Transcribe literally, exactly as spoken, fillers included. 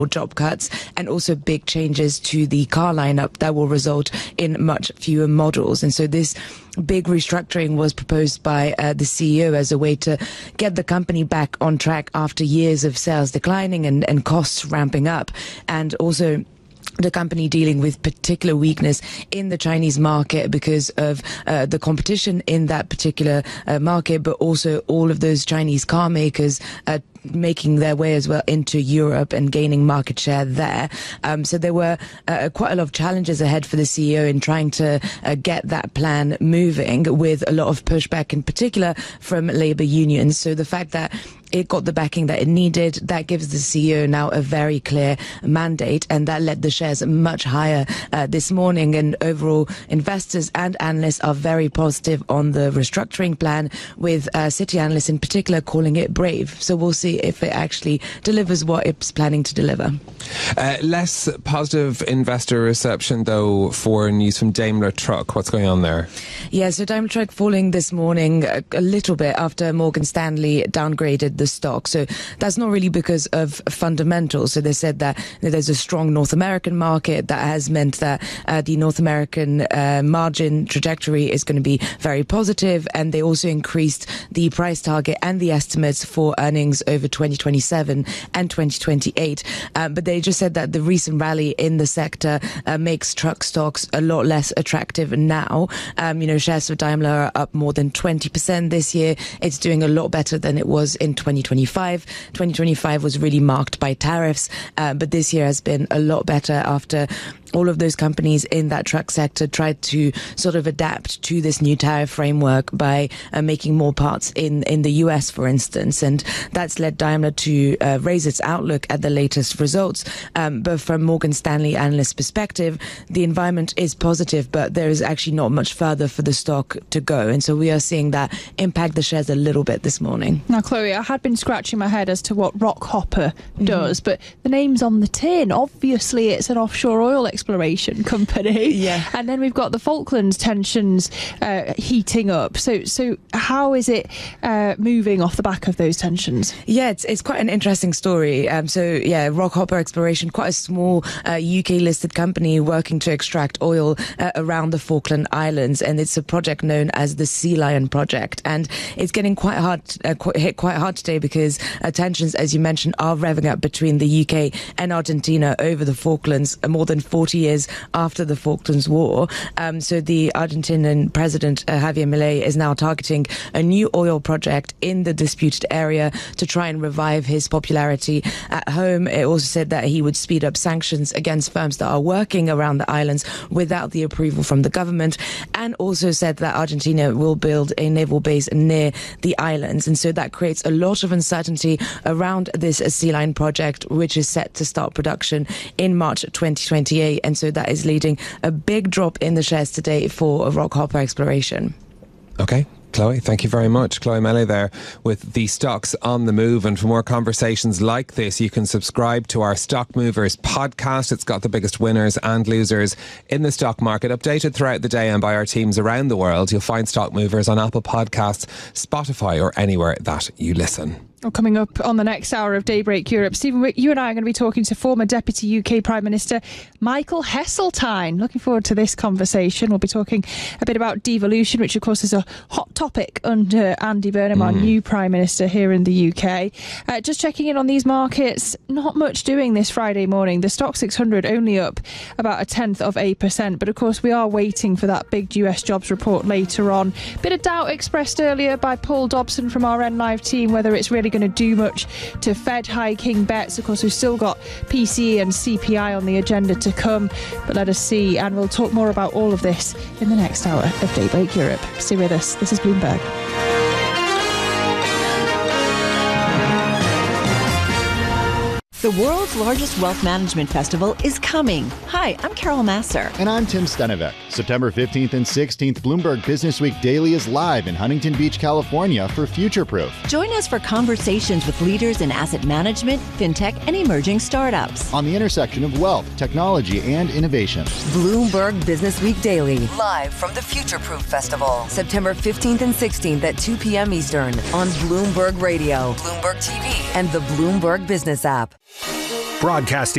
job cuts and also big changes to the car lineup that will result in much fewer models. And so this big restructuring was proposed by uh, the C E O as a way to get the company back on track after years of sales declining and, and costs ramping up, and also the company dealing with particular weakness in the Chinese market because of uh, the competition in that particular uh, market, but also all of those Chinese car makers uh, making their way as well into Europe and gaining market share there. Um, so there were uh, quite a lot of challenges ahead for the C E O in trying to uh, get that plan moving, with a lot of pushback in particular from labour unions. So the fact that it got the backing that it needed, that gives the C E O now a very clear mandate, and that led the shares much higher uh, this morning. And overall, investors and analysts are very positive on the restructuring plan, with uh, Citi analysts in particular calling it brave. So we'll see if it actually delivers what it's planning to deliver. Uh, less positive investor reception, though, for news from Daimler Truck. What's going on there? Yeah, so Daimler Truck falling this morning a, a little bit after Morgan Stanley downgraded the stock. So that's not really because of fundamentals. So they said that there's a strong North American market that has meant that uh, the North American uh, margin trajectory is going to be very positive, and they also increased the price target and the estimates for earnings over twenty twenty-seven and twenty twenty-eight. Um, but they just said that the recent rally in the sector uh, makes truck stocks a lot less attractive now. Um, you know, shares of Daimler are up more than twenty percent this year. It's doing a lot better than it was in twenty twenty-five. twenty twenty-five was really marked by tariffs, uh, but this year has been a lot better after all of those companies in that truck sector tried to sort of adapt to this new tariff framework by uh, making more parts in, in the U S, for instance. And that's led Daimler to uh, raise its outlook at the latest results. Um, but from Morgan Stanley analyst perspective, the environment is positive, but there is actually not much further for the stock to go. And so we are seeing that impact the shares a little bit this morning. Now, Chloe, I had been scratching my head as to what Rockhopper does, mm-hmm. but the name's on the tin. Obviously, it's an offshore oil exploration company. Yeah. And then we've got the Falklands tensions uh, heating up. So so how is it uh, moving off the back of those tensions? Yeah, it's it's quite an interesting story. Um, so, yeah, Rockhopper Exploration, quite a small uh, U K-listed company working to extract oil uh, around the Falkland Islands. And it's a project known as the Sea Lion Project. And it's getting quite hard, uh, quite, hit quite hard today because uh, tensions, as you mentioned, are revving up between the U K and Argentina over the Falklands, uh, more than forty years after the Falklands War. Um, so the Argentinian president, uh, Javier Milei, is now targeting a new oil project in the disputed area to try and revive his popularity at home. It also said that he would speed up sanctions against firms that are working around the islands without the approval from the government, and also said that Argentina will build a naval base near the islands. And so that creates a lot of uncertainty around this Sea Lion project, which is set to start production in March twenty twenty-eight. And so that is leading a big drop in the shares today for Rockhopper Exploration. Okay. Chloe, thank you very much. Chloe Melee there with the stocks on the move. And for more conversations like this, you can subscribe to our Stock Movers podcast. It's got the biggest winners and losers in the stock market, updated throughout the day and by our teams around the world. You'll find Stock Movers on Apple Podcasts, Spotify, or anywhere that you listen. Well, coming up on the next hour of Daybreak Europe, Stephen, you and I are going to be talking to former Deputy U K Prime Minister Michael Heseltine. Looking forward to this conversation. We'll be talking a bit about devolution, which of course is a hot topic under Andy Burnham, mm. our new Prime Minister here in the U K. Uh, just checking in on these markets, not much doing this Friday morning. The Stock six hundred only up about a tenth of a percent, but of course we are waiting for that big U S jobs report later on. Bit of doubt expressed earlier by Paul Dobson from our N Live team whether it's really going to do much to Fed hiking bets. Of course, we've still got P C E and C P I on the agenda to come, but let us see, and we'll talk more about all of this in the next hour of Daybreak Europe. Stay with us. This is Bloomberg. The world's largest wealth management festival is coming. Hi, I'm Carol Masser. And I'm Tim Stenevec. September fifteenth and sixteenth, Bloomberg Business Week Daily is live in Huntington Beach, California for Future Proof. Join us for conversations with leaders in asset management, fintech, and emerging startups. On the intersection of wealth, technology, and innovation. Bloomberg Business Week Daily, live from the Future Proof Festival. September fifteenth and sixteenth at two p.m. Eastern on Bloomberg Radio, Bloomberg T V, and the Bloomberg Business app. Broadcasting